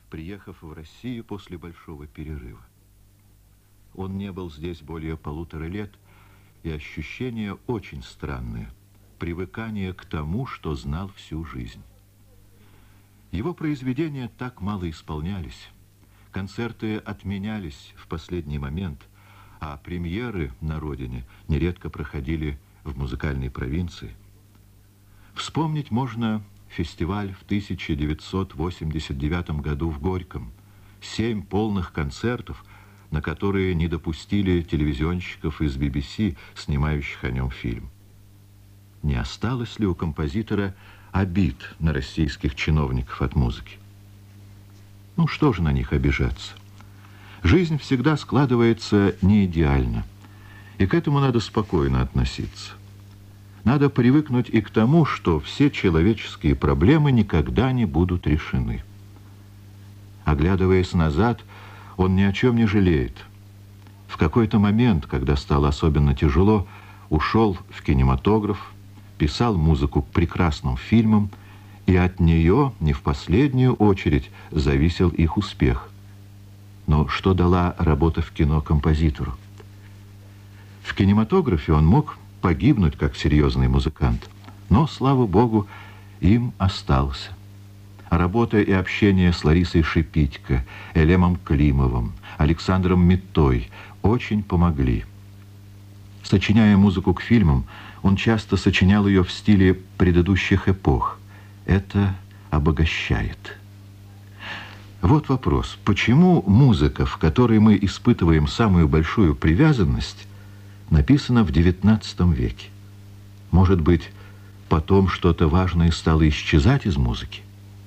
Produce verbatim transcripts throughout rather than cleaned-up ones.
приехав в Россию после большого перерыва. Он не был здесь более полутора лет, и ощущение очень странное – привыкание к тому, что знал всю жизнь. Его произведения так мало исполнялись, концерты отменялись в последний момент, а премьеры на родине нередко проходили в музыкальной провинции. Вспомнить можно фестиваль в тысяча девятьсот восемьдесят девятом году в Горьком, семь полных концертов, на которые не допустили телевизионщиков из би би си, снимающих о нем фильм. Не осталось ли у композитора обид на российских чиновников от музыки? Ну, что же на них обижаться? Жизнь всегда складывается не идеально, и к этому надо спокойно относиться. Надо привыкнуть и к тому, что все человеческие проблемы никогда не будут решены. Оглядываясь назад, он ни о чем не жалеет. В какой-то момент, когда стало особенно тяжело, ушел в кинематограф, писал музыку к прекрасным фильмам, и от нее, не в последнюю очередь, зависел их успех. Но что дала работа в кино композитору? В кинематографе он мог погибнуть как серьезный музыкант, но, слава богу, им остался. Работа и общение с Ларисой Шипитько, Элемом Климовым, Александром Миттой очень помогли. Сочиняя музыку к фильмам, он часто сочинял ее в стиле предыдущих эпох. Это обогащает. Вот вопрос. Почему музыка, в которой мы испытываем самую большую привязанность, написана в девятнадцатом веке? Может быть, потом что-то важное стало исчезать из музыки?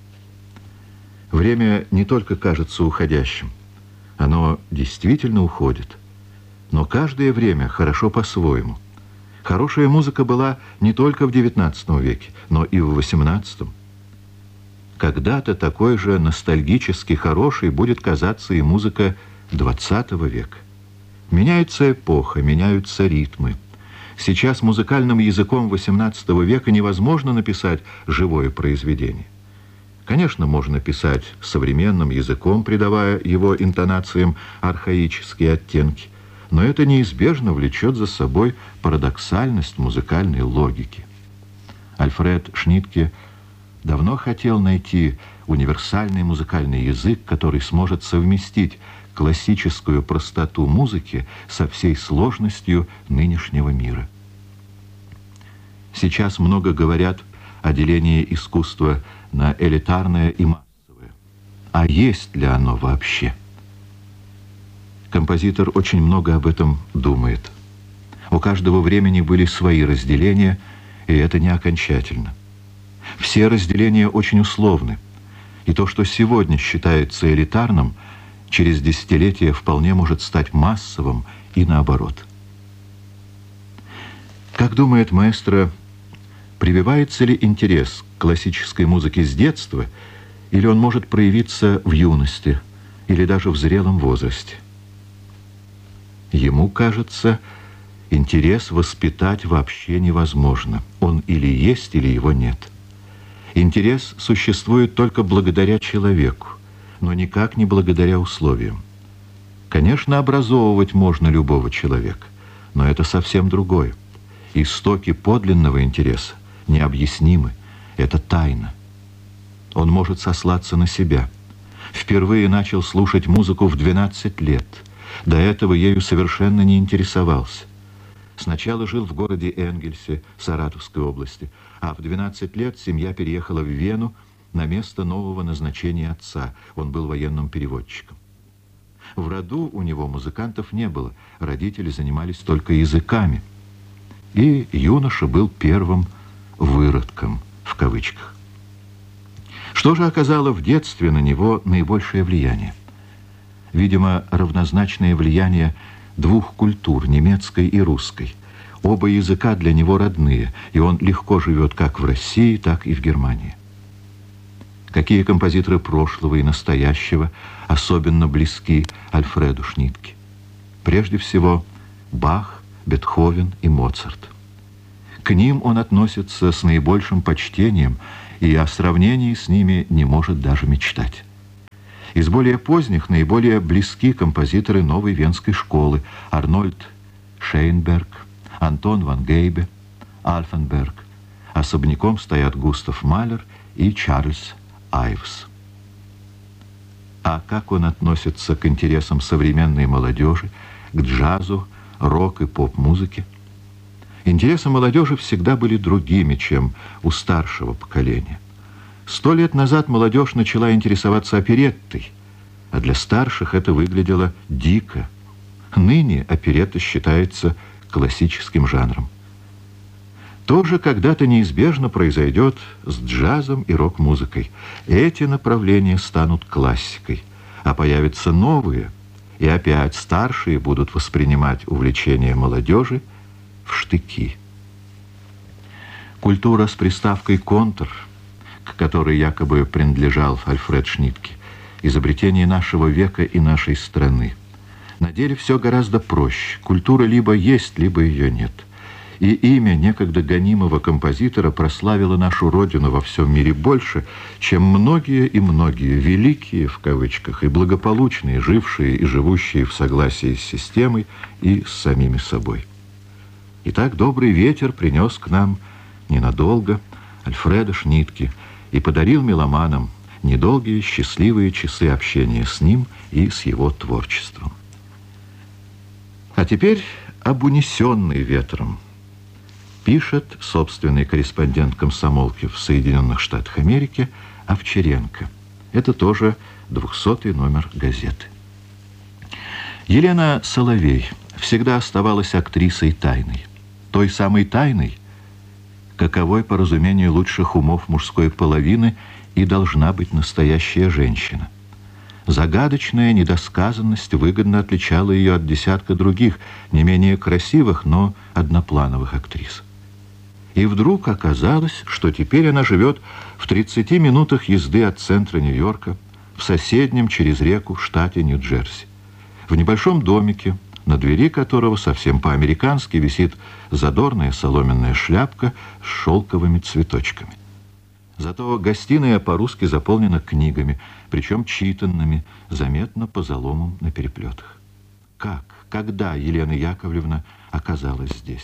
Время не только кажется уходящим, оно действительно уходит. Но каждое время хорошо по-своему. Хорошая музыка была не только в девятнадцатом веке, но и в восемнадцатом. Когда-то такой же ностальгически хорошей будет казаться и музыка двадцатого века. Меняется эпоха, меняются ритмы. Сейчас музыкальным языком восемнадцатого века невозможно написать живое произведение. Конечно, можно писать современным языком, придавая его интонациям архаические оттенки, но это неизбежно влечет за собой парадоксальность музыкальной логики. Альфред Шнитке давно хотел найти универсальный музыкальный язык, который сможет совместить классическую простоту музыки со всей сложностью нынешнего мира. Сейчас много говорят о делении искусства на элитарное и массовое. А есть ли оно вообще? Композитор очень много об этом думает. У каждого времени были свои разделения, и это не окончательно. Все разделения очень условны, и то, что сегодня считается элитарным, через десятилетия вполне может стать массовым и наоборот. Как думает маэстро, прививается ли интерес к классической музыке с детства, или он может проявиться в юности, или даже в зрелом возрасте? Ему кажется, интерес воспитать вообще невозможно. Он или есть, или его нет. Интерес существует только благодаря человеку, но никак не благодаря условиям. Конечно, образовывать можно любого человека, но это совсем другое. Истоки подлинного интереса необъяснимы, это тайна. Он может сослаться на себя. Впервые начал слушать музыку в двенадцать лет. До этого ею совершенно не интересовался. Сначала жил в городе Энгельсе, Саратовской области, а в двенадцать лет семья переехала в Вену на место нового назначения отца. Он был военным переводчиком. В роду у него музыкантов не было, родители занимались только языками. И юноша был первым «выродком», в кавычках. Что же оказало в детстве на него наибольшее влияние? Видимо, равнозначное влияние двух культур, немецкой и русской. Оба языка для него родные, и он легко живет как в России, так и в Германии. Какие композиторы прошлого и настоящего особенно близки Альфреду Шнитке? Прежде всего, Бах, Бетховен и Моцарт. К ним он относится с наибольшим почтением и о сравнении с ними не может даже мечтать. Из более поздних наиболее близки композиторы новой венской школы: Арнольд Шейнберг, Антон ван Гейбе, Альфенберг. Особняком стоят Густав Малер и Чарльз Айвс. А как он относится к интересам современной молодежи, к джазу, рок и поп-музыке? Интересы молодежи всегда были другими, чем у старшего поколения. Сто лет назад молодежь начала интересоваться опереттой, а для старших это выглядело дико. Ныне оперетта считается классическим жанром. То же когда-то неизбежно произойдет с джазом и рок-музыкой. Эти направления станут классикой, а появятся новые, и опять старшие будут воспринимать увлечение молодежи в штыки. Культура с приставкой «контр», к которой якобы принадлежал Альфред Шнитке, изобретение нашего века и нашей страны. На деле все гораздо проще. Культура либо есть, либо ее нет. И имя некогда гонимого композитора прославило нашу родину во всем мире больше, чем многие и многие великие, в кавычках, и благополучные, жившие и живущие в согласии с системой и с самими собой. Итак, добрый ветер принес к нам ненадолго Альфреда Шнитке и подарил меломанам недолгие счастливые часы общения с ним и с его творчеством. А теперь об унесенной ветром. Пишет собственный корреспондент комсомолки в Соединенных Штатах Америки Овчаренко. Это тоже двухсотый номер газеты. Елена Соловей всегда оставалась актрисой тайной. Той самой тайной, каковой, по разумению лучших умов мужской половины, и должна быть настоящая женщина. Загадочная недосказанность выгодно отличала ее от десятка других, не менее красивых, но одноплановых актрис. И вдруг оказалось, что теперь она живет в тридцати минутах езды от центра Нью-Йорка, в соседнем через реку штате Нью-Джерси, в небольшом домике, на двери которого совсем по-американски висит задорная соломенная шляпка с шелковыми цветочками. Зато гостиная по-русски заполнена книгами, причем читанными, заметно по заломам на переплетах. Как, когда Елена Яковлевна оказалась здесь?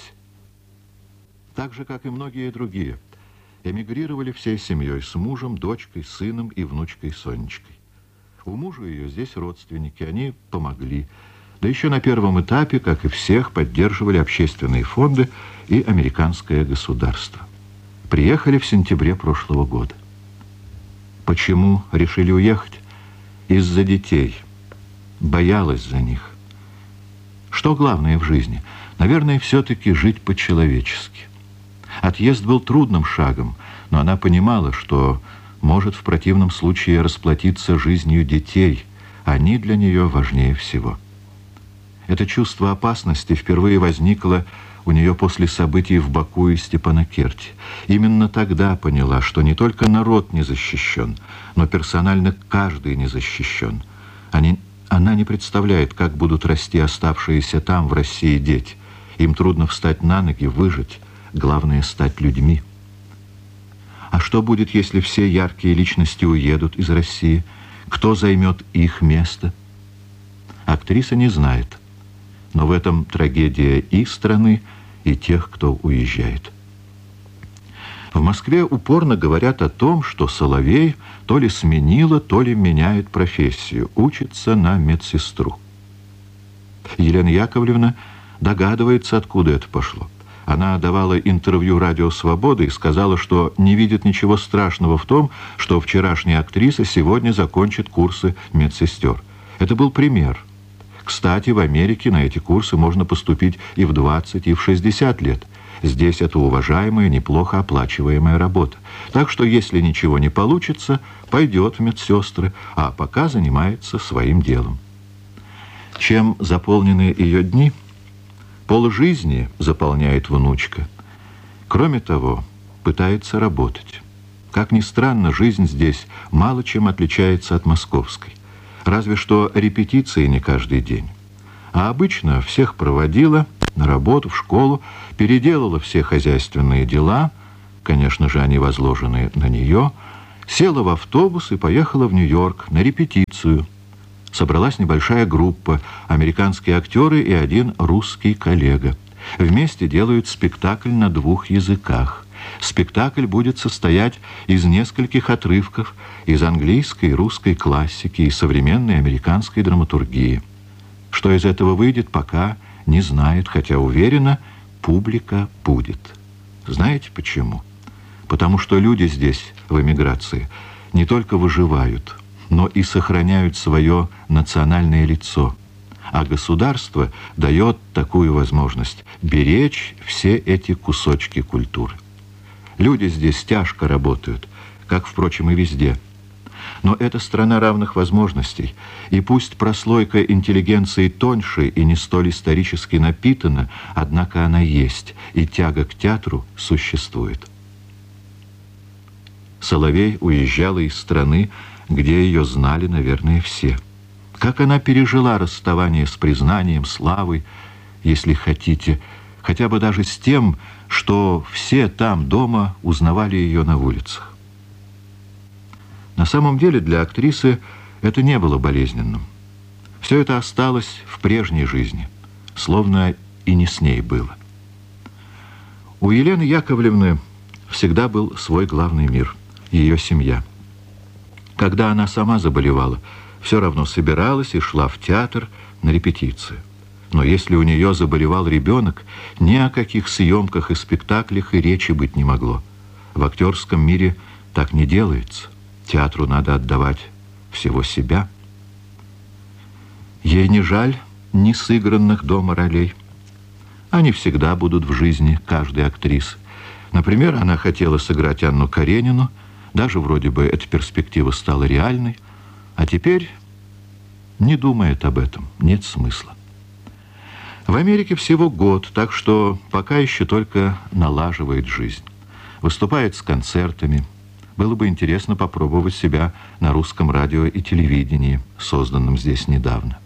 Так же, как и многие другие, эмигрировали всей семьей с мужем, дочкой, сыном и внучкой Сонечкой. У мужа ее здесь родственники, они помогли. Да еще на первом этапе, как и всех, поддерживали общественные фонды и американское государство. Приехали в сентябре прошлого года. Почему решили уехать? Из-за детей. Боялась за них. Что главное в жизни? Наверное, все-таки жить по-человечески. Отъезд был трудным шагом, но она понимала, что может в противном случае расплатиться жизнью детей. Они для нее важнее всего. Это чувство опасности впервые возникло у нее после событий в Баку и Степанакерте. Именно тогда поняла, что не только народ не защищен, но персонально каждый не защищен. Они, она не представляет, как будут расти оставшиеся там, в России, дети. Им трудно встать на ноги, выжить. Главное — стать людьми. А что будет, если все яркие личности уедут из России? Кто займет их место? Актриса не знает. Но в этом трагедия и страны, и тех, кто уезжает. В Москве упорно говорят о том, что Соловей то ли сменила, то ли меняет профессию, учится на медсестру. Елена Яковлевна догадывается, откуда это пошло. Она давала интервью «Радио Свобода» и сказала, что не видит ничего страшного в том, что вчерашняя актриса сегодня закончит курсы медсестер. Это был пример. Кстати, в Америке на эти курсы можно поступить и в двадцать, и в шестьдесят лет. Здесь это уважаемая, неплохо оплачиваемая работа. Так что, если ничего не получится, пойдет в медсестры, а пока занимается своим делом. Чем заполнены ее дни? Полжизни заполняет внучка. Кроме того, пытается работать. Как ни странно, жизнь здесь мало чем отличается от московской. Разве что репетиции не каждый день. А обычно всех проводила на работу, в школу, переделала все хозяйственные дела, конечно же, они возложены на нее, Села в автобус и поехала в Нью-Йорк на репетицию. Собралась небольшая группа, американские актеры и один русский коллега. Вместе делают спектакль на двух языках. Спектакль будет состоять из нескольких отрывков из английской и русской классики и современной американской драматургии. Что из этого выйдет, пока не знает, хотя уверена, публика будет. Знаете почему? Потому что люди здесь, в эмиграции, не только выживают, но и сохраняют свое национальное лицо. А государство дает такую возможность беречь все эти кусочки культуры. Люди здесь тяжко работают, как, впрочем, и везде. Но это страна равных возможностей, и пусть прослойка интеллигенции тоньше и не столь исторически напитана, однако она есть, и тяга к театру существует. Соловей уезжала из страны, где ее знали, наверное, все. Как она пережила расставание с признанием, славой, если хотите, хотя бы даже с тем, что все там дома узнавали ее на улицах. На самом деле для актрисы это не было болезненным. Все это осталось в прежней жизни, словно и не с ней было. У Елены Яковлевны всегда был свой главный мир — ее семья. Когда она сама заболевала, все равно собиралась и шла в театр на репетицию. Но если у нее заболевал ребенок, ни о каких съемках и спектаклях и речи быть не могло. В актерском мире так не делается. Театру надо отдавать всего себя. Ей не жаль ни сыгранных дома ролей. Они всегда будут в жизни каждой актрисы. Например, она хотела сыграть Анну Каренину, даже вроде бы эта перспектива стала реальной, а теперь не думает об этом, нет смысла. В Америке всего год, так что пока еще только налаживает жизнь. Выступает с концертами. Было бы интересно попробовать себя на русском радио и телевидении, созданном здесь недавно.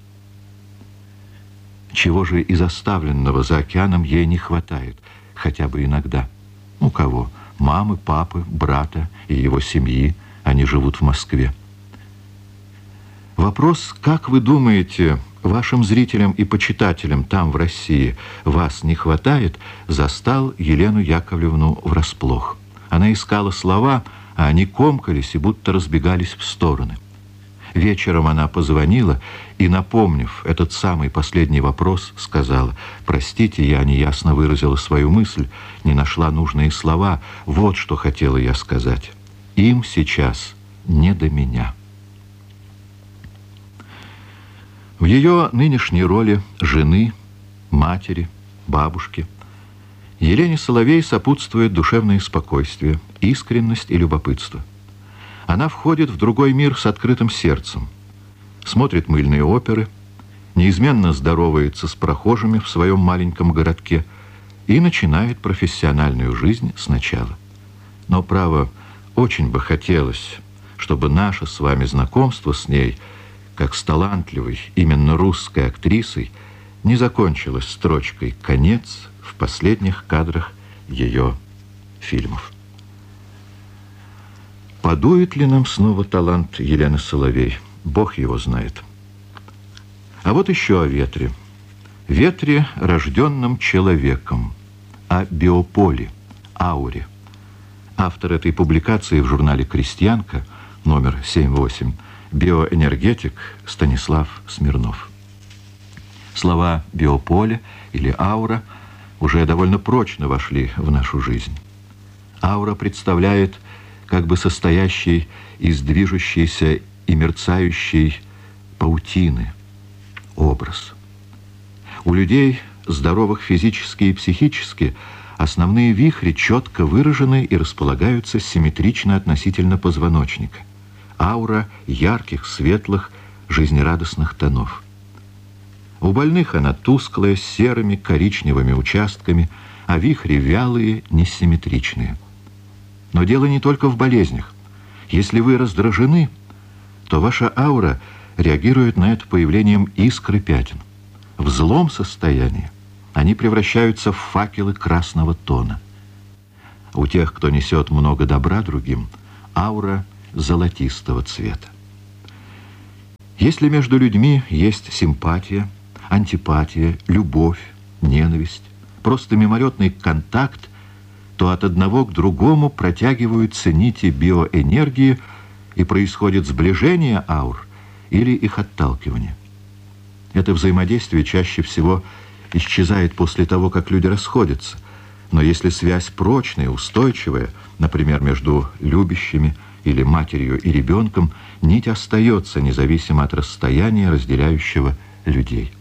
Чего же из оставленного за океаном ей не хватает, хотя бы иногда? У кого? Мамы, папы, брата и его семьи. Они живут в Москве. Вопрос, как вы думаете, вашим зрителям и почитателям там, в России, вас не хватает, застал Елену Яковлевну врасплох. Она искала слова, а они комкались и будто разбегались в стороны. Вечером она позвонила и, напомнив этот самый последний вопрос, сказала: «Простите, я неясно выразила свою мысль, не нашла нужные слова. Вот что хотела я сказать. Им сейчас не до меня». В ее нынешней роли жены, матери, бабушки Елене Соловей сопутствует душевное спокойствие, искренность и любопытство. Она входит в другой мир с открытым сердцем, смотрит мыльные оперы, неизменно здоровается с прохожими в своем маленьком городке и начинает профессиональную жизнь сначала. Но, право, очень бы хотелось, чтобы наше с вами знакомство с ней, как с талантливой, именно русской актрисой, не закончилось строчкой «конец» в последних кадрах ее фильмов. Подует ли нам снова талант Елены Соловей? Бог его знает. А вот еще о ветре. Ветре, рожденном человеком, о биополе, ауре. Автор этой публикации в журнале «Крестьянка», номер семь восемь, биоэнергетик Станислав Смирнов. Слова «биополе» или «аура» уже довольно прочно вошли в нашу жизнь. Аура представляет как бы состоящий из движущейся и мерцающей паутины образ. У людей, здоровых физически и психически, основные вихри четко выражены и располагаются симметрично относительно позвоночника. Аура ярких, светлых, жизнерадостных тонов. У больных она тусклая, с серыми, коричневыми участками, а вихри вялые, несимметричные. Но дело не только в болезнях. Если вы раздражены, то ваша аура реагирует на это появлением искры пятен. В злом состоянии они превращаются в факелы красного тона. У тех, кто несет много добра другим, аура золотистого цвета. Если между людьми есть симпатия, антипатия, любовь, ненависть, просто мимолетный контакт, то от одного к другому протягиваются нити биоэнергии, и происходит сближение аур или их отталкивание. Это взаимодействие чаще всего исчезает после того, как люди расходятся. Но если связь прочная, устойчивая, например, между любящими или матерью и ребенком, нить остается, независимо от расстояния, разделяющего людей.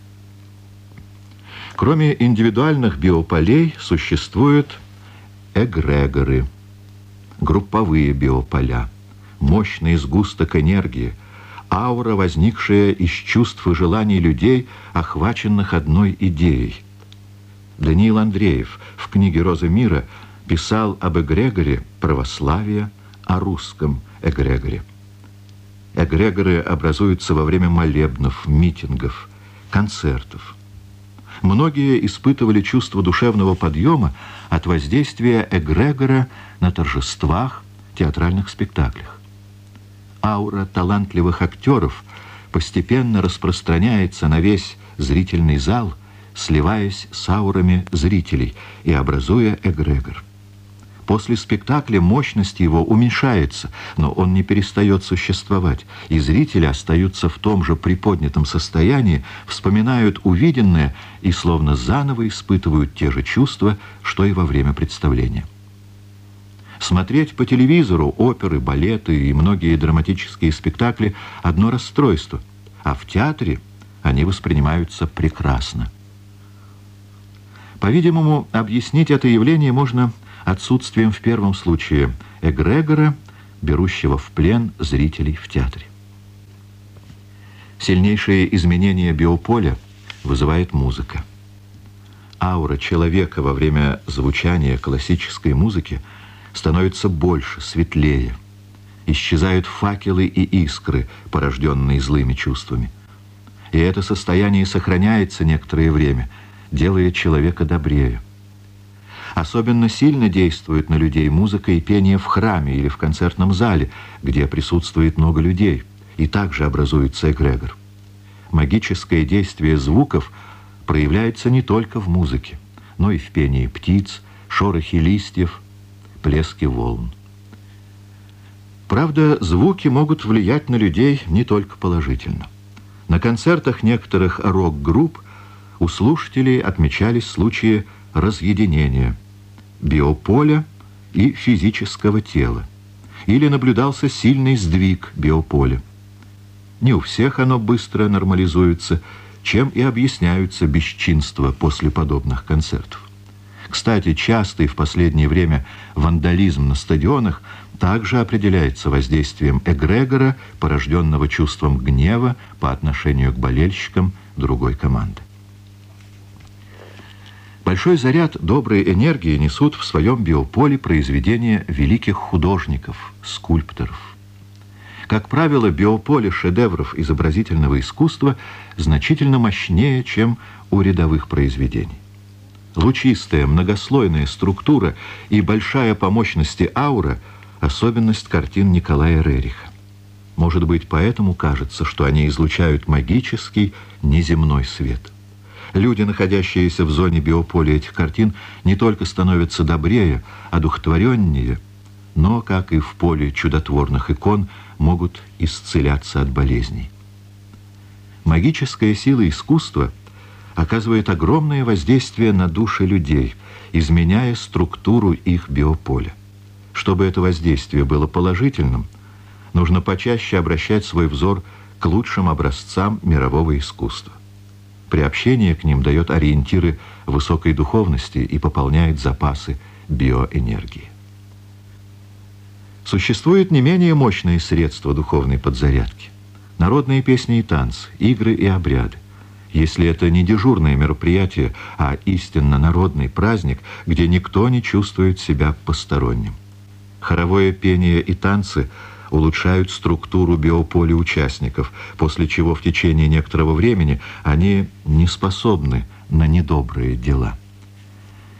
Кроме индивидуальных биополей существуют эгрегоры, групповые биополя, мощный сгусток энергии, аура, возникшая из чувств и желаний людей, охваченных одной идеей. Даниил Андреев в книге «Роза мира» писал об эгрегоре православия, о русском эгрегоре. Эгрегоры образуются во время молебнов, митингов, концертов. Многие испытывали чувство душевного подъема от воздействия эгрегора на торжествах, театральных спектаклях. Аура талантливых актеров постепенно распространяется на весь зрительный зал, сливаясь с аурами зрителей и образуя эгрегор. После спектакля мощность его уменьшается, но он не перестает существовать, и зрители остаются в том же приподнятом состоянии, вспоминают увиденное и словно заново испытывают те же чувства, что и во время представления. Смотреть по телевизору оперы, балеты и многие драматические спектакли – одно расстройство, а в театре они воспринимаются прекрасно. По-видимому, объяснить это явление можно отсутствием в первом случае эгрегора, берущего в плен зрителей в театре. Сильнейшие изменения биополя вызывает музыка. Аура человека во время звучания классической музыки становится больше, светлее. Исчезают факелы и искры, порожденные злыми чувствами. И это состояние сохраняется некоторое время, делая человека добрее. Особенно сильно действует на людей музыка и пение в храме или в концертном зале, где присутствует много людей, и также образуется эгрегор. Магическое действие звуков проявляется не только в музыке, но и в пении птиц, шорохе листьев, плеске волн. Правда, звуки могут влиять на людей не только положительно. На концертах некоторых рок-групп у слушателей отмечались случаи разъединения биополя и физического тела, или наблюдался сильный сдвиг биополя. Не у всех оно быстро нормализуется, чем и объясняются бесчинства после подобных концертов. Кстати, частый в последнее время вандализм на стадионах также определяется воздействием эгрегора, порожденного чувством гнева по отношению к болельщикам другой команды. Большой заряд доброй энергии несут в своем биополе произведения великих художников, скульпторов. Как правило, биополе шедевров изобразительного искусства значительно мощнее, чем у рядовых произведений. Лучистая, многослойная структура и большая по мощности аура – особенность картин Николая Рериха. Может быть, поэтому кажется, что они излучают магический, неземной свет. Люди, находящиеся в зоне биополя этих картин, не только становятся добрее, одухотвореннее, но, как и в поле чудотворных икон, могут исцеляться от болезней. Магическая сила искусства оказывает огромное воздействие на души людей, изменяя структуру их биополя. Чтобы это воздействие было положительным, нужно почаще обращать свой взор к лучшим образцам мирового искусства. Приобщение к ним дает ориентиры высокой духовности и пополняет запасы биоэнергии. Существуют не менее мощные средства духовной подзарядки. Народные песни и танцы, игры и обряды. Если это не дежурное мероприятие, а истинно народный праздник, где никто не чувствует себя посторонним. Хоровое пение и танцы улучшают структуру биополя участников, после чего в течение некоторого времени они не способны на недобрые дела.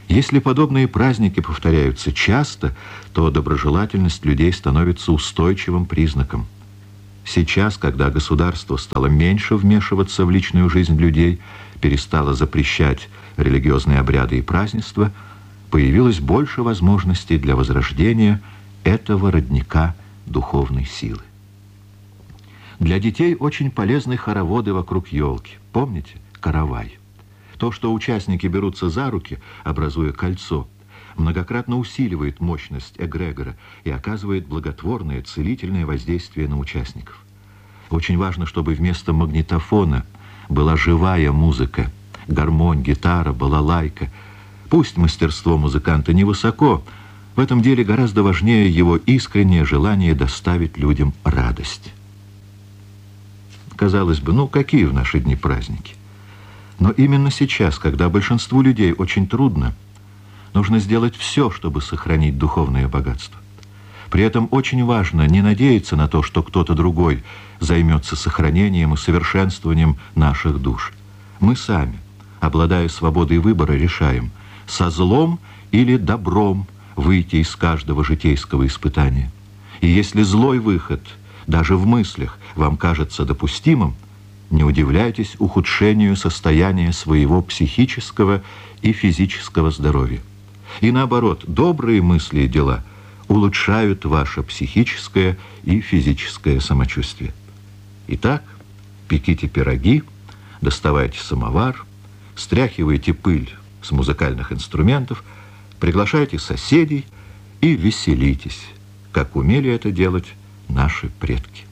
Если подобные праздники повторяются часто, то доброжелательность людей становится устойчивым признаком. Сейчас, когда государство стало меньше вмешиваться в личную жизнь людей, перестало запрещать религиозные обряды и празднества, появилось больше возможностей для возрождения этого родника духовной силы. Для детей очень полезны хороводы вокруг елки. Помните? Каравай. То, что участники берутся за руки, образуя кольцо, многократно усиливает мощность эгрегора и оказывает благотворное, целительное воздействие на участников. Очень важно, чтобы вместо магнитофона была живая музыка, гармонь, гитара, балалайка. Пусть мастерство музыканта невысоко, в этом деле гораздо важнее его искреннее желание доставить людям радость. Казалось бы, ну какие в наши дни праздники? Но именно сейчас, когда большинству людей очень трудно, нужно сделать все, чтобы сохранить духовное богатство. При этом очень важно не надеяться на то, что кто-то другой займется сохранением и совершенствованием наших душ. Мы сами, обладая свободой выбора, решаем, со злом или добром выйти из каждого житейского испытания. И если злой выход, даже в мыслях, вам кажется допустимым, не удивляйтесь ухудшению состояния своего психического и физического здоровья. И наоборот, добрые мысли и дела улучшают ваше психическое и физическое самочувствие. Итак, пеките пироги, доставайте самовар, стряхивайте пыль с музыкальных инструментов, приглашайте соседей и веселитесь, как умели это делать наши предки.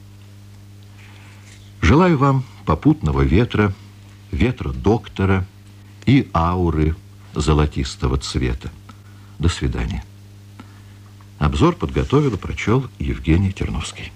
Желаю вам попутного ветра, ветра доктора и ауры золотистого цвета. До свидания. Обзор подготовил и прочел Евгений Терновский.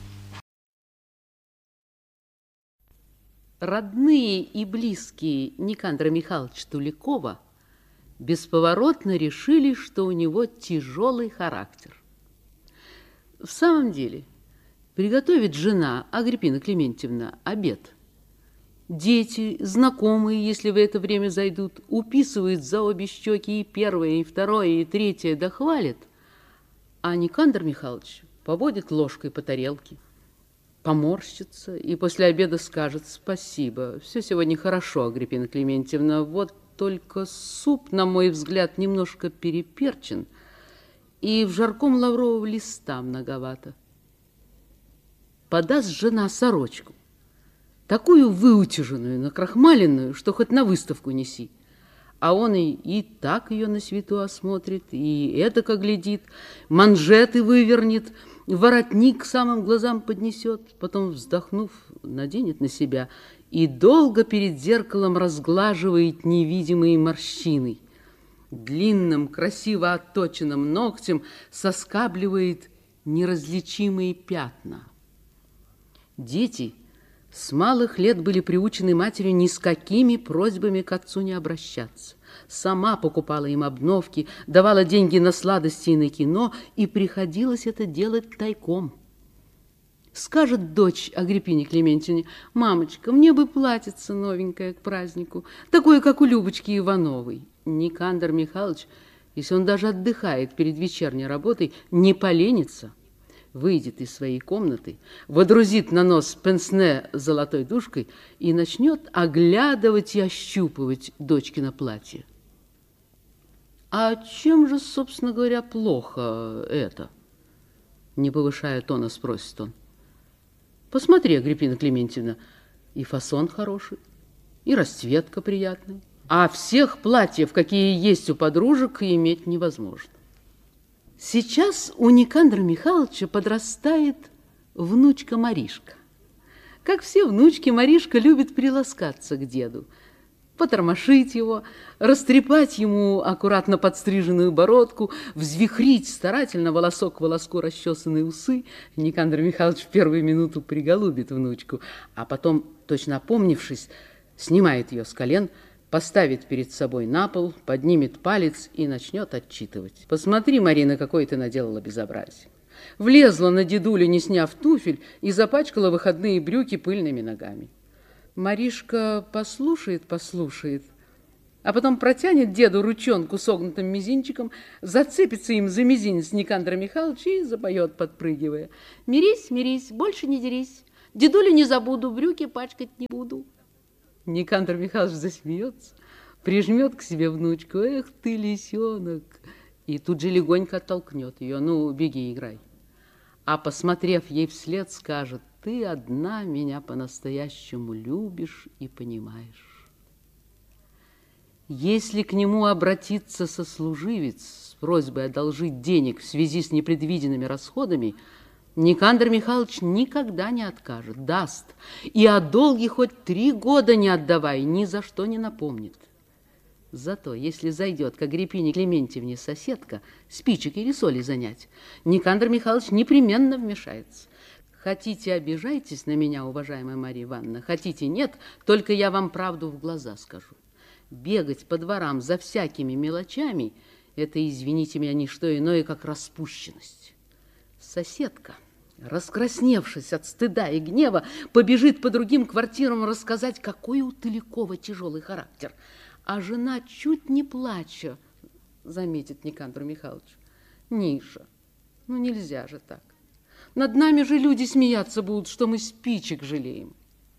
Родные и близкие Никандра Михайловича Туликова бесповоротно решили, что у него тяжелый характер. В самом деле, приготовит жена Агриппина Клементьевна обед. Дети, знакомые, если в это время зайдут, уписывают за обе щеки и первое, и второе, и третье, да хвалят. А Никандр Михайлович поводит ложкой по тарелке, поморщится и после обеда скажет: спасибо, все сегодня хорошо, Агриппина Клементьевна, вот только суп, на мой взгляд, немножко переперчен, и в жарком лаврового листа многовато. Подаст жена сорочку, такую выутюженную, накрахмаленную, что хоть на выставку неси. А он и, и так ее на свету осмотрит, и эдак оглядит, манжеты вывернет, воротник к самым глазам поднесет, потом, вздохнув, наденет на себя и долго перед зеркалом разглаживает невидимые морщины. Длинным, красиво отточенным ногтем соскабливает неразличимые пятна. Дети с малых лет были приучены матерью ни с какими просьбами к отцу не обращаться. Сама покупала им обновки, давала деньги на сладости и на кино, и приходилось это делать тайком. Скажет дочь Агриппине Клементьевне: мамочка, мне бы платьице новенькое к празднику, такое, как у Любочки Ивановой. Никандр Михайлович, если он даже отдыхает перед вечерней работой, не поленится, выйдет из своей комнаты, водрузит на нос пенсне с золотой дужкой и начнет оглядывать и ощупывать дочкино платье. А чем же, собственно говоря, плохо это? Не повышая тона, спросит он. Посмотри, Агриппина Клементьевна, и фасон хороший, и расцветка приятная, а всех платьев, какие есть у подружек, иметь невозможно. Сейчас у Никандра Михайловича подрастает внучка Маришка. Как все внучки, Маришка любит приласкаться к деду, потормошить его, растрепать ему аккуратно подстриженную бородку, взвихрить старательно волосок к волоску расчесанные усы. Никандр Михайлович в первую минуту приголубит внучку, а потом, точно опомнившись, снимает ее с колен, поставит перед собой на пол, поднимет палец и начнет отчитывать. Посмотри, Марина, какое ты наделала безобразие. Влезла на дедулю, не сняв туфель, и запачкала выходные брюки пыльными ногами. Маришка послушает, послушает, А потом протянет деду ручонку согнутым мизинчиком, зацепится им за мизинец Никандра Михайловича и запоет, подпрыгивая: «Мирись, мирись, больше не дерись, дедулю не забуду, брюки пачкать не буду». Никандр Михайлович засмеется, прижмет к себе внучку: «Эх ты, лисенок!» И тут же легонько оттолкнет ее: «Ну, беги, играй». А, посмотрев ей вслед, скажет: «Ты одна меня по-настоящему любишь и понимаешь». Если к нему обратиться сослуживец с просьбой одолжить денег в связи с непредвиденными расходами, Никандр Михайлович никогда не откажет, даст, и о долге хоть три года не отдавай, ни за что не напомнит. Зато, если зайдет к Агриппине Клементьевне соседка спичек или соли занять, Никандр Михайлович непременно вмешается. Хотите, обижайтесь на меня, уважаемая Марья Ивановна, хотите, нет, только я вам правду в глаза скажу. Бегать по дворам за всякими мелочами – это, извините меня, не что иное, как распущенность. Соседка, раскрасневшись от стыда и гнева, побежит по другим квартирам рассказать, какой у Тылякова тяжелый характер. А жена, чуть не плача, заметит Никандру Михайловичу: «Ниша, ну нельзя же так. Над нами же люди смеяться будут, что мы спичек жалеем».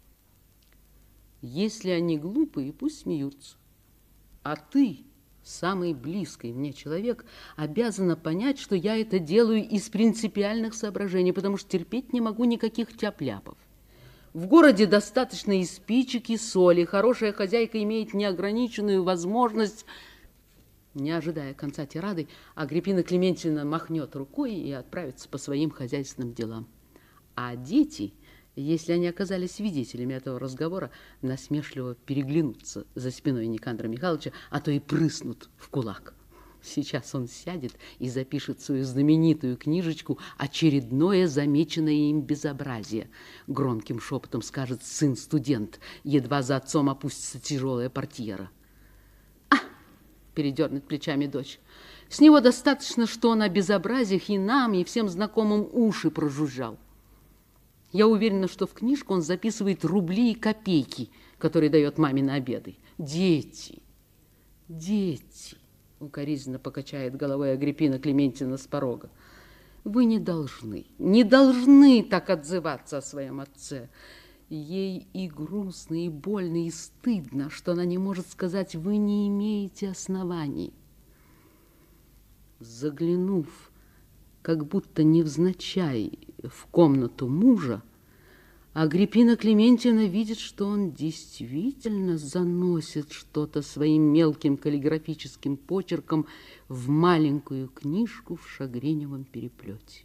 Если они глупые, пусть смеются. А ты, самый близкий мне человек, обязана понять, что я это делаю из принципиальных соображений, потому что терпеть не могу никаких тяп-ляпов. В городе достаточно и спичек, и соли. Хорошая хозяйка имеет неограниченную возможность. Не ожидая конца тирады, Агриппина Клементьевна махнет рукой и отправится по своим хозяйственным делам. А дети, если они оказались свидетелями этого разговора, насмешливо переглянутся за спиной Никандра Михайловича, а то и прыснут в кулак. Сейчас он сядет и запишет свою знаменитую книжечку «Очередное замеченное им безобразие». Громким шепотом скажет сын-студент, едва за отцом опустится тяжелая портьера. «А!» – передернет плечами дочь. «С него достаточно, что он о безобразиях и нам, и всем знакомым уши прожужжал. Я уверена, что в книжку он записывает рубли и копейки, которые дает маме на обеды. Дети, дети!» Укоризненно покачает головой Агриппина Клементьевна с порога. «Вы не должны, не должны так отзываться о своем отце. Ей и грустно, и больно, и стыдно, что она не может сказать: вы не имеете оснований». Заглянув, как будто невзначай, в комнату мужа, Агриппина Клементьевна видит, что он действительно заносит что-то своим мелким каллиграфическим почерком в маленькую книжку в шагреневом переплете.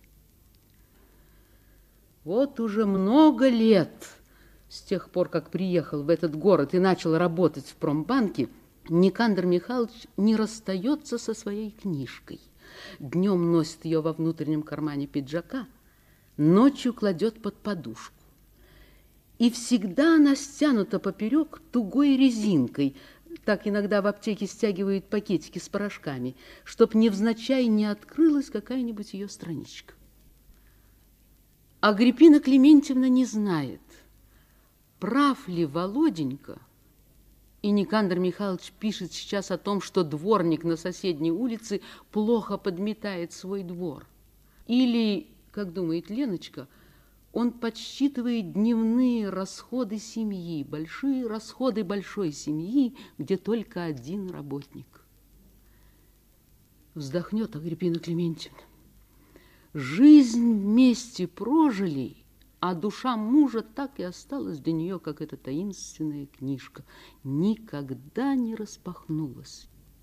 Вот уже много лет, с тех пор, как приехал в этот город и начал работать в промбанке, Никандр Михайлович не расстается со своей книжкой. Днем носит ее во внутреннем кармане пиджака, ночью кладет под подушку. И всегда она стянута поперек тугой резинкой. Так иногда в аптеке стягивают пакетики с порошками, чтоб невзначай не открылась какая-нибудь ее страничка. Агриппина Клементьевна не знает, прав ли Володенька, и Никандр Михайлович пишет сейчас о том, что дворник на соседней улице плохо подметает свой двор. Или, как думает Леночка, он подсчитывает дневные расходы семьи, большие расходы большой семьи, где только один работник. Вздохнет Агриппина Клементьевна. Жизнь вместе прожили, а душа мужа так и осталась для нее, как эта таинственная книжка, никогда не распахнулась.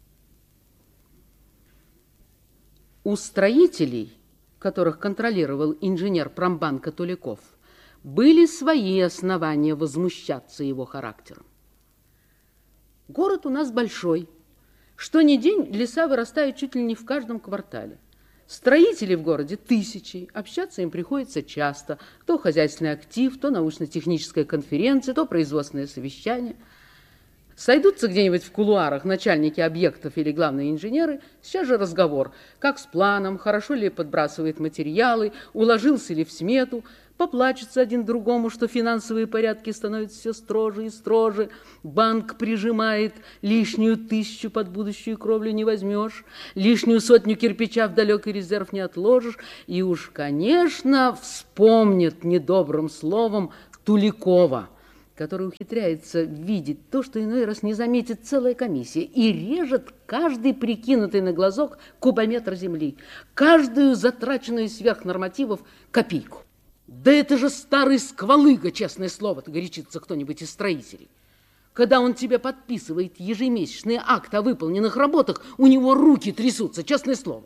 У строителей, которых контролировал инженер промбанка Туляков, были свои основания возмущаться его характером. Город у нас большой. Что ни день леса вырастают чуть ли не в каждом квартале. Строителей в городе тысячи, общаться им приходится часто. То хозяйственный актив, то научно-техническая конференция, то производственное совещание. Сойдутся где-нибудь в кулуарах начальники объектов или главные инженеры, сейчас же разговор, как с планом, хорошо ли подбрасывает материалы, уложился ли в смету. поплачутся один другому, что финансовые порядки становятся все строже и строже, банк прижимает, лишнюю тысячу под будущую кровлю не возьмешь, лишнюю сотню кирпича в далекий резерв не отложишь, и уж, конечно, вспомнят недобрым словом Туликова, который ухитряется видеть то, что иной раз не заметит целая комиссия, и режет каждый прикинутый на глазок кубометр земли, каждую затраченную сверх нормативов копейку. Да это же старый сквалыга, честное слово-то, горячится кто-нибудь из строителей. Когда он тебе подписывает ежемесячный акт о выполненных работах, у него руки трясутся, честное слово.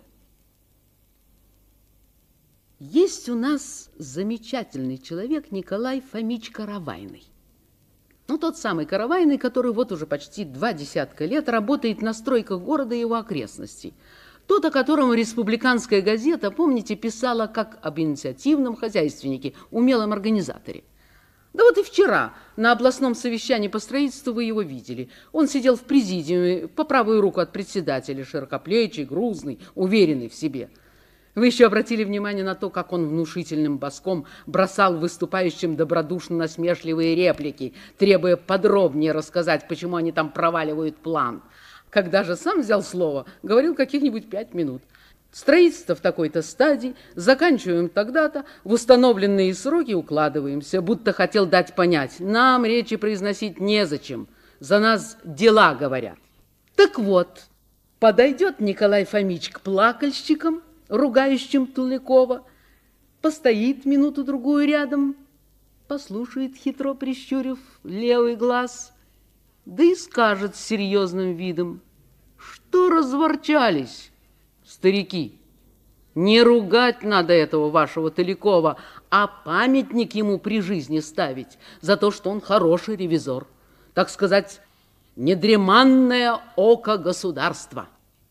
Есть у нас замечательный человек Николай Фомич Каравайный. Ну, тот самый Каравайный, который вот уже почти два десятка лет работает на стройках города и его окрестностей. Тот, о котором республиканская газета, помните, писала как об инициативном хозяйственнике, умелом организаторе. Да вот и вчера на областном совещании по строительству вы его видели. Он сидел в президиуме по правую руку от председателя, широкоплечий, грузный, уверенный в себе. Вы еще обратили внимание на то, как он внушительным баском бросал выступающим добродушно-насмешливые реплики, требуя подробнее рассказать, почему они там проваливают план. Когда же сам взял слово, говорил каких-нибудь пять минут. Строительство в такой-то стадии, заканчиваем тогда-то, в установленные сроки укладываемся, будто хотел дать понять, нам речи произносить незачем, за нас дела говорят. Так вот, подойдет Николай Фомич к плакальщикам, ругающим Туликова, постоит минуту-другую рядом, послушает, хитро прищурив левый глаз, да и скажет с серьезным видом: что разворчались, старики? Не ругать надо этого вашего Туликова, а памятник ему при жизни ставить за то, что он хороший ревизор, так сказать, недреманное око государства.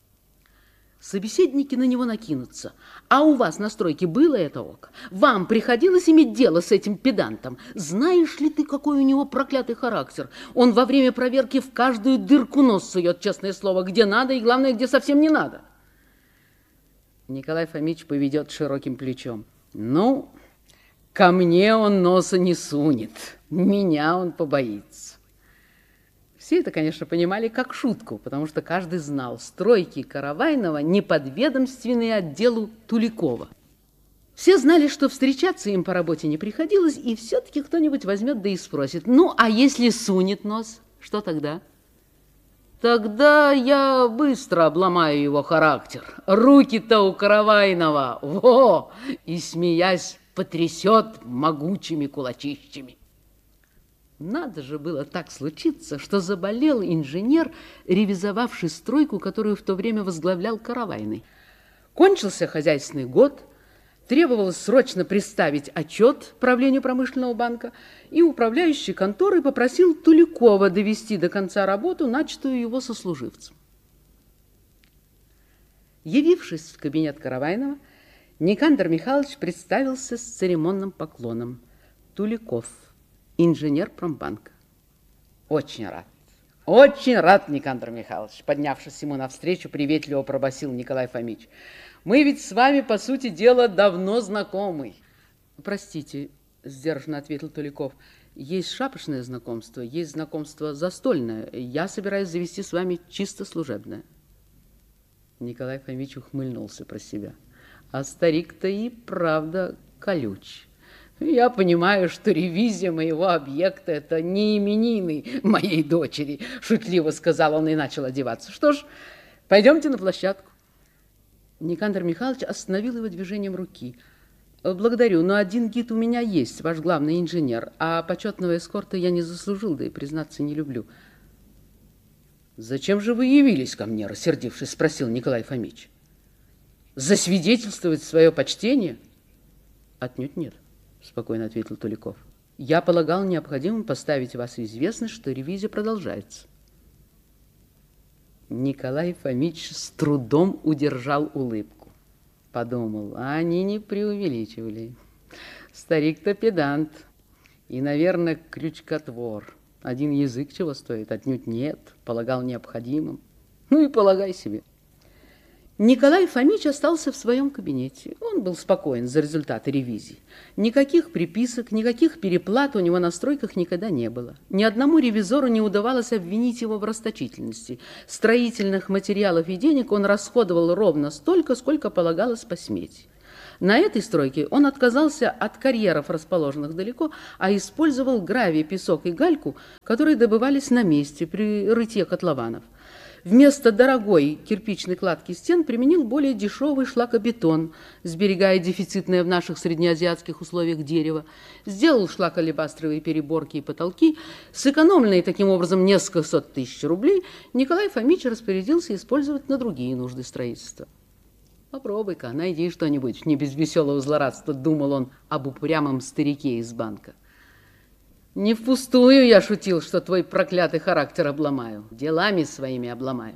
Собеседники на него накинутся. А у вас на стройке было это око? Вам приходилось иметь дело с этим педантом? Знаешь ли ты, какой у него проклятый характер? Он во время проверки в каждую дырку нос сует, честное слово, где надо и, главное, где совсем не надо. Николай Фомич поведет широким плечом. Ну, ко мне он носа не сунет, меня он побоится. Все это, конечно, понимали как шутку, потому что каждый знал, стройки Каравайного неподведомственные отделу Туликова. Все знали, что встречаться им по работе не приходилось, и все-таки кто-нибудь возьмет да и спросит: ну, а если сунет нос, что тогда? Тогда я быстро обломаю его характер. Руки-то у Каравайного, во! И, смеясь, потрясет могучими кулачищами. Надо же было так случиться, что заболел инженер, ревизовавший стройку, которую в то время возглавлял Каравайный. Кончился хозяйственный год, требовалось срочно представить отчет правлению промышленного банка, и управляющий конторой попросил Туликова довести до конца работу, начатую его сослуживцем. Явившись в кабинет Каравайного, Никандр Михайлович представился с церемонным поклоном. Туликов, инженер промбанка. Очень рад. Очень рад, Никандр Михайлович. Поднявшись ему навстречу, приветливо пробасил Николай Фомич. Мы ведь с вами, по сути дела, давно знакомы. Простите, сдержанно ответил Туликов. Есть шапошное знакомство, есть знакомство застольное. Я собираюсь завести с вами чисто служебное. Николай Фомич ухмыльнулся про себя. А старик-то и правда колюч. Я понимаю, что ревизия моего объекта – это не именины моей дочери, шутливо сказал он и начал одеваться. Что ж, пойдемте на площадку. Никандр Михайлович остановил его движением руки. Благодарю, но один гид у меня есть, ваш главный инженер, а почетного эскорта я не заслужил, да и, признаться, не люблю. Зачем же вы явились ко мне, рассердившись, спросил Николай Фомич. Засвидетельствовать свое почтение? Отнюдь нет. Спокойно ответил Туликов. Я полагал необходимым поставить вас в известность, что ревизия продолжается. Николай Фомич с трудом удержал улыбку. Подумал, а они не преувеличивали. Старик-то педант и, наверное, крючкотвор. Один язык чего стоит? Отнюдь нет. Полагал необходимым. Ну и полагай себе. Николай Фомич остался в своем кабинете. Он был спокоен за результаты ревизии. Никаких приписок, никаких переплат у него на стройках никогда не было. Ни одному ревизору не удавалось обвинить его в расточительности. Строительных материалов и денег он расходовал ровно столько, сколько полагалось по смете. На этой стройке он отказался от карьеров, расположенных далеко, а использовал гравий, песок и гальку, которые добывались на месте при рытье котлованов. Вместо дорогой кирпичной кладки стен применил более дешевый шлакобетон, сберегая дефицитное в наших среднеазиатских условиях дерево. Сделал шлаколибастровые переборки и потолки. Сэкономленные таким образом несколько сот тысяч рублей Николай Фомич распорядился использовать на другие нужды строительства. «Попробуй-ка, найди что-нибудь, не без веселого злорадства», — думал он об упрямом старике из банка. «Не впустую я шутил, что твой проклятый характер обломаю. Делами своими обломаю».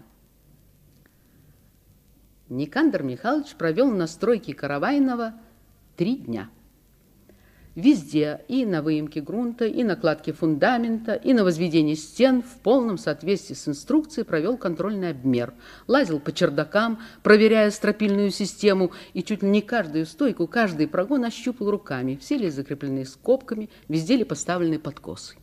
Никандр Михайлович провел на стройке Каравайного три дня. Везде, и на выемке грунта, и на кладке фундамента, и на возведении стен в полном соответствии с инструкцией провел контрольный обмер. Лазил по чердакам, проверяя стропильную систему, и чуть ли не каждую стойку, каждый прогон ощупал руками, все ли закреплены скобками, везде ли поставлены подкосы.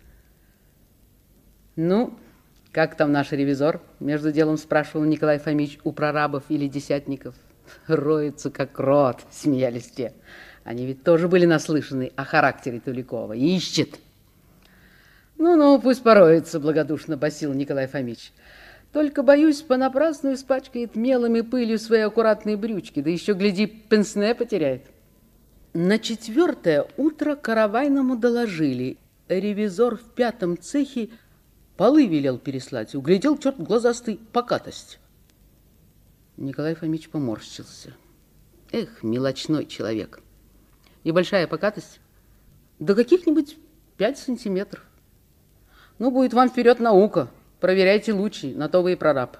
«Ну, как там наш ревизор?» — между делом спрашивал Николай Фомич у прорабов или десятников. «Роется, как рот», — смеялись те. Они ведь тоже были наслышаны о характере Туликова. Ищет. «Ну-ну, пусть пороется», — благодушно басил Николай Фомич. «Только, боюсь, понапрасну испачкает мелом и пылью свои аккуратные брючки, да еще, гляди, пенсне потеряет». На четвертое утро Каравайному доложили. Ревизор в пятом цехе полы велел переслать. Углядел, черт глазастый, покатость. Николай Фомич поморщился. Эх, мелочной человек. И большая покатость? Да каких-нибудь пять сантиметров. Ну, будет вам вперед наука. Проверяйте лучи, на то вы и прораб.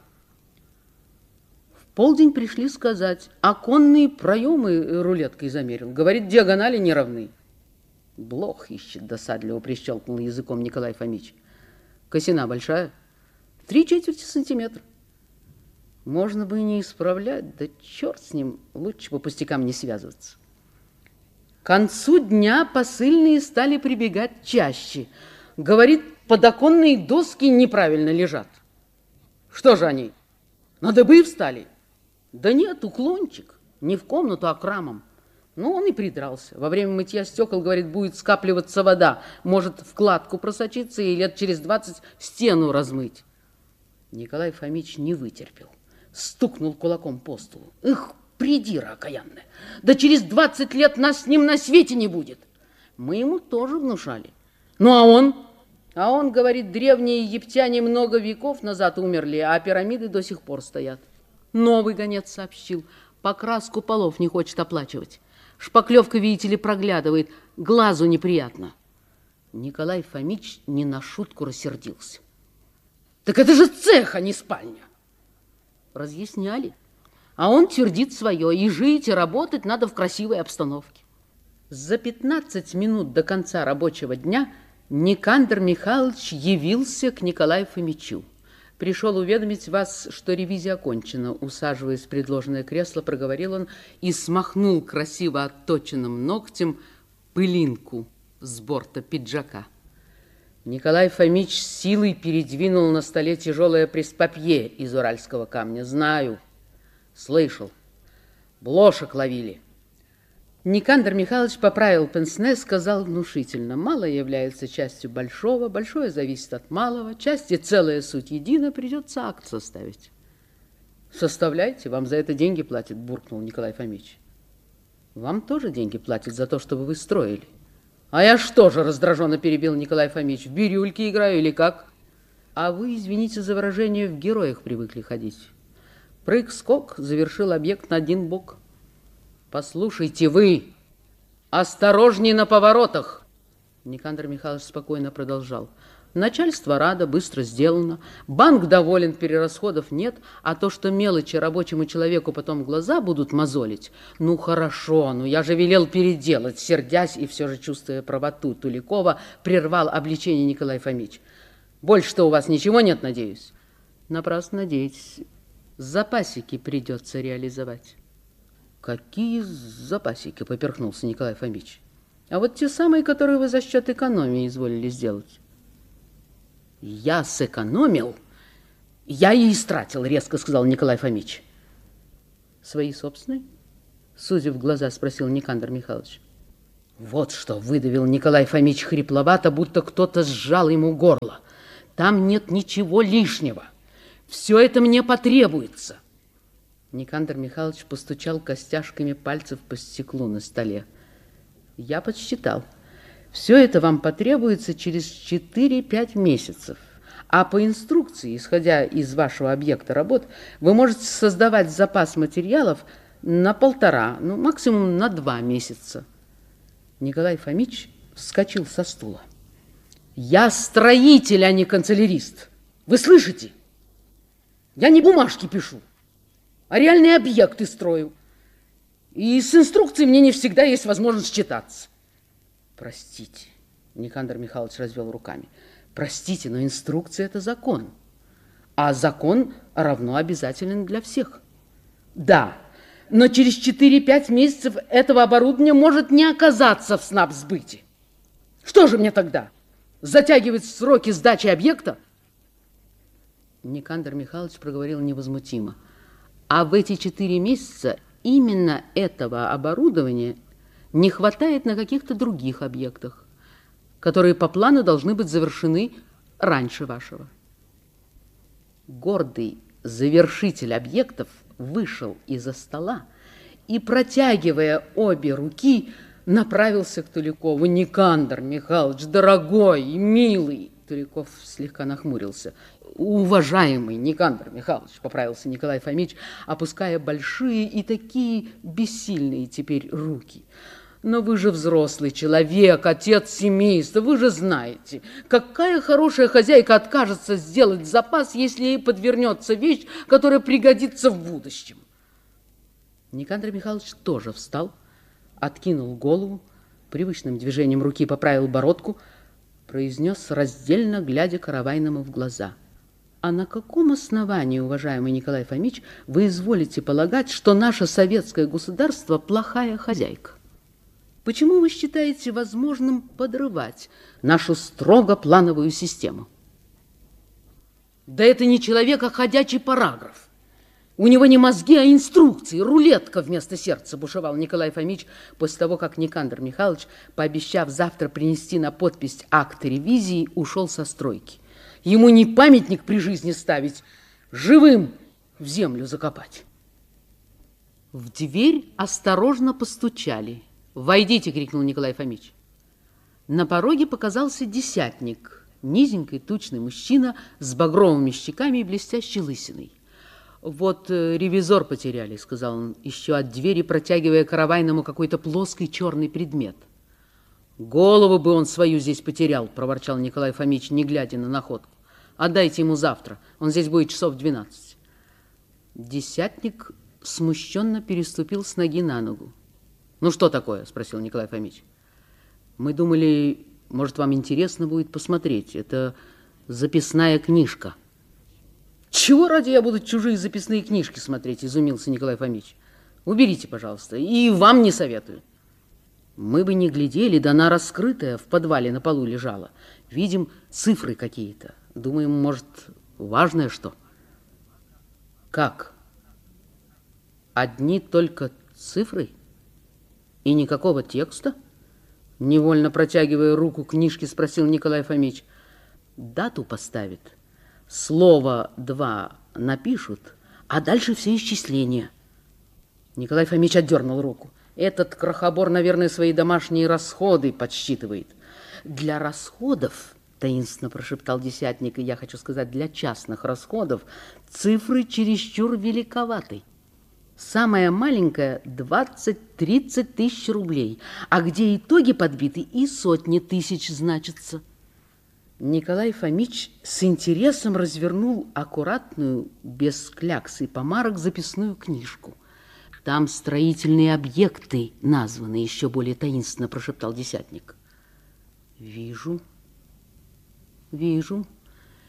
В полдень пришли сказать, оконные проемы рулеткой замерил. Говорит, диагонали не равны. Блох ищет, досадливо прищелкнул языком Николай Фомич. Косина большая? Три четверти сантиметра. Можно бы и не исправлять, да черт с ним, лучше по пустякам не связываться. К концу дня посыльные стали прибегать чаще. Говорит, подоконные доски неправильно лежат. Что же они, на дыбы встали? Да нет, уклончик, не в комнату, а к рамам. Ну, он и придрался. Во время мытья стекол, говорит, будет скапливаться вода. Может, в кладку просочиться и лет через двадцать стену размыть. Николай Фомич не вытерпел. Стукнул кулаком по столу. Эх, придира окаянная. Да через двадцать лет нас с ним на свете не будет. Мы ему тоже внушали. Ну, а он? А он, говорит, древние египтяне много веков назад умерли, а пирамиды до сих пор стоят. Новый гонец сообщил. Покраску полов не хочет оплачивать. Шпаклевка, видите ли, проглядывает. Глазу неприятно. Николай Фомич не на шутку рассердился. Так это же цех, а не спальня. Разъясняли. А он твердит свое. И жить, и работать надо в красивой обстановке. За пятнадцать минут до конца рабочего дня Никандр Михайлович явился к Николаю Фомичу. Пришел уведомить вас, что ревизия окончена. Усаживаясь в предложенное кресло, проговорил он и смахнул красиво отточенным ногтем пылинку с борта пиджака. Николай Фомич с силой передвинул на столе тяжелое преспапье из уральского камня. Знаю, слышал, блошек ловили. Никандр Михайлович поправил пенсне, сказал внушительно. Малое является частью большого, большое зависит от малого, части целая суть едина, придется акт составить. Составляйте, вам за это деньги платят, буркнул Николай Фомич. Вам тоже деньги платят за то, чтобы вы строили. А я что же, раздраженно перебил Николай Фомич, в бирюльки играю или как? А вы, извините за выражение, в героях привыкли ходить. Прыг-скок завершил объект на один бок. Послушайте вы, осторожней на поворотах. Никандр Михайлович спокойно продолжал. Начальство радо, быстро сделано. Банк доволен, перерасходов нет. А то, что мелочи рабочему человеку потом глаза будут мозолить. Ну хорошо, ну я же велел переделать. Сердясь и все же чувствуя правоту Туликова, прервал обличение Николай Фомич. Больше-то у вас ничего нет, надеюсь? Напрасно надеетесь. Запасики придется реализовать. Какие запасики, поперхнулся Николай Фомич. А вот те самые, которые вы за счет экономии изволили сделать. Я сэкономил, я и истратил, резко сказал Николай Фомич. Свои собственные? Сузив глаза, спросил Никандр Михайлович. Вот что выдавил Николай Фомич хрипловато, будто кто-то сжал ему горло. Там нет ничего лишнего. Все это мне потребуется. Никандр Михайлович постучал костяшками пальцев по стеклу на столе. Я подсчитал. Все это вам потребуется через четыре-пять месяцев. А по инструкции, исходя из вашего объекта работ, вы можете создавать запас материалов на полтора, ну, максимум на два месяца. Николай Фомич вскочил со стула. Я строитель, а не канцелярист. Вы слышите? Я не бумажки пишу, а реальные объекты строю. И с инструкцией мне не всегда есть возможность читаться. Простите, Никандр Михайлович развел руками. Простите, но инструкция – это закон. А закон равно обязателен для всех. Да, но через четыре-пять месяцев этого оборудования может не оказаться в снабсбыте. Что же мне тогда? Затягивать сроки сдачи объекта? Никандр Михайлович проговорил невозмутимо. А в эти четыре месяца именно этого оборудования не хватает на каких-то других объектах, которые по плану должны быть завершены раньше вашего. Гордый завершитель объектов вышел из-за стола и, протягивая обе руки, направился к Тулякову. Никандр Михайлович, дорогой и милый. Туляков слегка нахмурился. Уважаемый Никандр Михайлович, поправился Николай Фомич, опуская большие и такие бессильные теперь руки. Но вы же взрослый человек, отец семейства, вы же знаете, какая хорошая хозяйка откажется сделать запас, если ей подвернется вещь, которая пригодится в будущем. Никандр Михайлович тоже встал, откинул голову, привычным движением руки поправил бородку, произнес, раздельно глядя Каравайному в глаза. А на каком основании, уважаемый Николай Фомич, вы изволите полагать, что наше советское государство плохая хозяйка? Почему вы считаете возможным подрывать нашу строго плановую систему? Да это не человек, а ходячий параграф. У него не мозги, а инструкции, рулетка вместо сердца, бушевал Николай Фомич после того, как Никандр Михайлович, пообещав завтра принести на подпись акт ревизии, ушел со стройки. Ему не памятник при жизни ставить, живым в землю закопать. В дверь осторожно постучали. «Войдите!» — крикнул Николай Фомич. На пороге показался десятник, низенький тучный мужчина с багровыми щеками и блестящей лысиной. «Вот э, ревизор потеряли», — сказал он, еще от двери протягивая Каравайному какой-то плоский черный предмет. «Голову бы он свою здесь потерял», — проворчал Николай Фомич, не глядя на находку. «Отдайте ему завтра, он здесь будет часов двенадцать». Десятник смущенно переступил с ноги на ногу. «Ну что такое?» — спросил Николай Фомич. «Мы думали, может, вам интересно будет посмотреть. Это записная книжка». «Чего ради я буду чужие записные книжки смотреть?» — изумился Николай Фомич. «Уберите, пожалуйста, и вам не советую». «Мы бы не глядели, да она раскрытая в подвале на полу лежала. Видим цифры какие-то. Думаем, может, важное что?» «Как? Одни только цифры? И никакого текста?» Невольно протягивая руку к книжке, спросил Николай Фомич. «Дату поставит, слово «два» напишут, а дальше все исчисления». Николай Фомич отдернул руку. «Этот крохобор, наверное, свои домашние расходы подсчитывает». «Для расходов, — таинственно прошептал десятник, — и я хочу сказать, для частных расходов, цифры чересчур великоваты. Самая маленькая – двадцать-тридцать тысяч рублей, а где итоги подбиты, и сотни тысяч значатся». Николай Фомич с интересом развернул аккуратную, без клякс и помарок, записную книжку. «Там строительные объекты названы», — еще более таинственно прошептал десятник. «Вижу, вижу.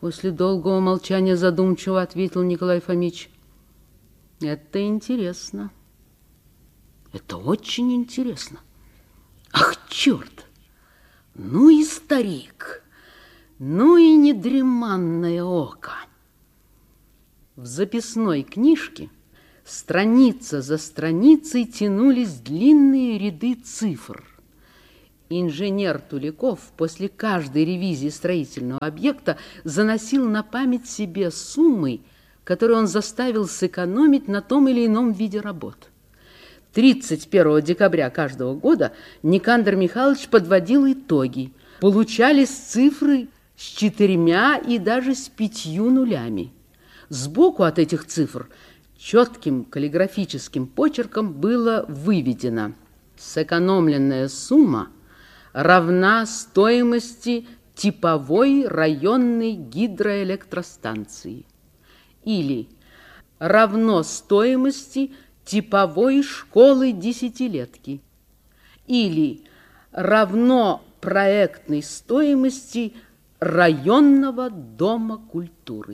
После долгого молчания задумчиво ответил Николай Фомич. Это интересно. Это очень интересно. Ах, черт! Ну и старик, ну и недреманное око. В записной книжке страница за страницей тянулись длинные ряды цифр. Инженер Туликов после каждой ревизии строительного объекта заносил на память себе суммы, которые он заставил сэкономить на том или ином виде работ. тридцать первого декабря каждого года Никандр Михайлович подводил итоги. Получались цифры с четырьмя и даже с пятью нулями. Сбоку от этих цифр четким каллиграфическим почерком было выведено: сэкономленная сумма равна стоимости типовой районной гидроэлектростанции или равно стоимости типовой школы десятилетки или равно проектной стоимости районного дома культуры.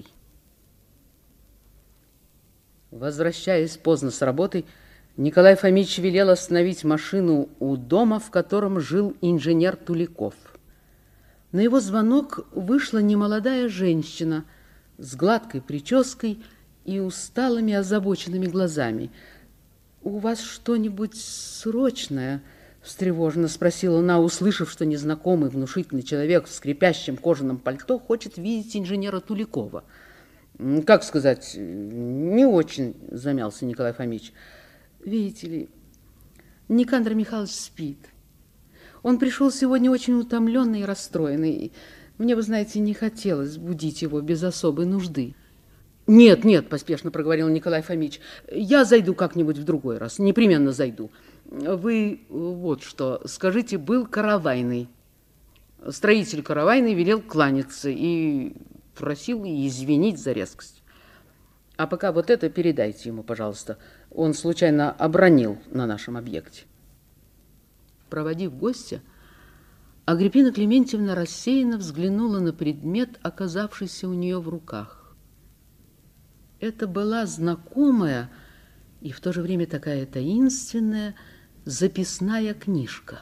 Возвращаясь поздно с работы, Николай Фомич велел остановить машину у дома, в котором жил инженер Туликов. На его звонок вышла немолодая женщина с гладкой прической и усталыми озабоченными глазами. «У вас что-нибудь срочное?» – встревоженно спросила она, услышав, что незнакомый внушительный человек в скрипящем кожаном пальто хочет видеть инженера Туликова. «Как сказать, не очень», – замялся Николай Фомич. «Видите ли, Никандр Михайлович спит. Он пришел сегодня очень утомленный и расстроенный. Мне, вы знаете, не хотелось будить его без особой нужды». «Нет, нет», – поспешно проговорил Николай Фомич, – «я зайду как-нибудь в другой раз, непременно зайду. Вы вот что, скажите, был Каравайный. Строитель Каравайный велел кланяться и просил извинить за резкость. А пока вот это передайте ему, пожалуйста. Он случайно обронил на нашем объекте». Проводив гостя, Агриппина Клементьевна рассеянно взглянула на предмет, оказавшийся у нее в руках. Это была знакомая и в то же время такая таинственная записная книжка.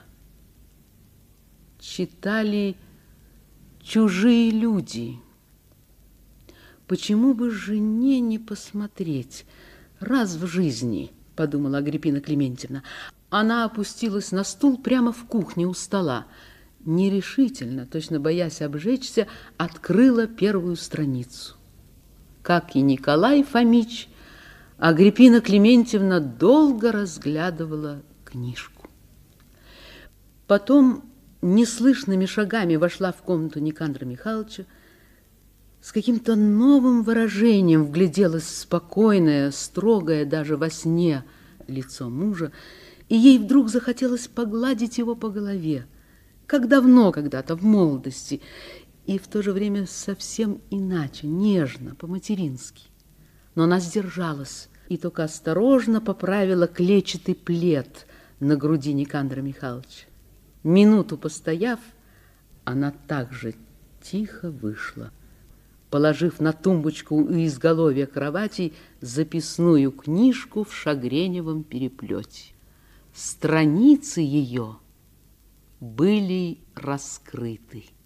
Читали чужие люди. «Почему бы жене не посмотреть раз в жизни?» – подумала Агриппина Клементьевна. Она опустилась на стул прямо в кухне у стола. Нерешительно, точно боясь обжечься, открыла первую страницу. Как и Николай Фомич, Агриппина Клементьевна долго разглядывала книжку. Потом неслышными шагами вошла в комнату Никандра Михайловича, с каким-то новым выражением вгляделась в спокойное, строгое даже во сне лицо мужа, и ей вдруг захотелось погладить его по голове, как давно когда-то в молодости, и в то же время совсем иначе, нежно, по-матерински. Но она сдержалась и только осторожно поправила клетчатый плед на груди Никандра Михайловича. Минуту постояв, она также тихо вышла, положив на тумбочку у изголовья кровати записную книжку в шагреневом переплете. Страницы ее были раскрыты.